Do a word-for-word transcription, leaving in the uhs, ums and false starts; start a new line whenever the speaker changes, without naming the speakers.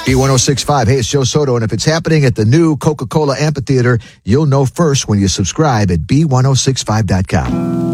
B one oh six point five. Hey, it's Joe Soto, and if it's happening at the new Coca-Cola Amphitheater, you'll know first when you subscribe at B one oh six five dot com.